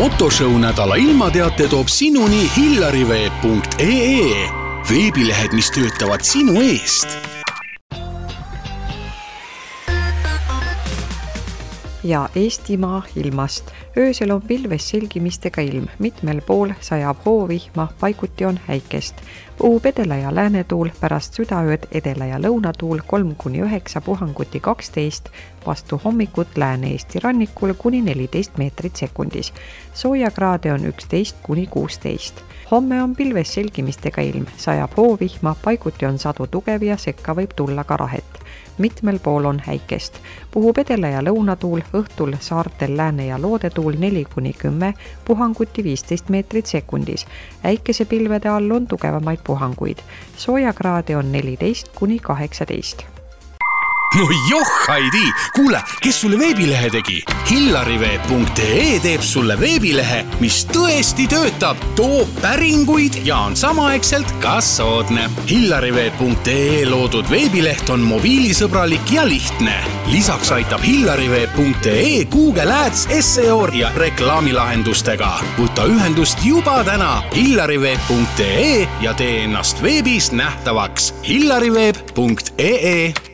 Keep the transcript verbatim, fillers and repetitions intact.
Motoshow nädala ilmateate toob sinuni hillariveeb punkt ee. Veebilehed, mis töötavad sinu eest. Ja Eestimaa ilmast. Öösel on pilves selgimistega ilm. Mitmel pool sajab hoovihma, paiguti on häikest. Puhub edela ja läänetuul, pärast südaööd edela ja lõunatuul kolm kuni üheksa, puhanguti kaksteist, vastu hommikut Lääne-Eesti rannikul kuni neliteist meetrit sekundis. Soojakraade on üksteist kuni kuusteist. Homme on pilves selgimistega ilm, sajab hoovihma, paiguti on sadu tugev ja sekka võib tulla ka rahet. Mitmel pool on häikest. Puhub edela ja lõunatuul, õhtul saartel lääne ja loodetuul neli kuni kümme, puhanguti viisteist meetrit sekundis. Äikesepilvede all on tugevamaid puhanguid. Soojakraade on neliteist kuni kaheksateist. No joh, Heidi! Kuule, kes sulle veebilehe tegi? hillariveeb punkt ee teeb sulle veebilehe, mis tõesti töötab, toob päringuid ja on samaaegselt ka soodne. hillariveeb punkt ee loodud veebileht on mobiilisõbralik ja lihtne. Lisaks aitab hillariveeb punkt ee Google Ads, S E O ja reklaamilahendustega. Võta ühendust juba täna hillariveeb punkt ee ja tee ennast veebis nähtavaks. hillariveeb punkt ee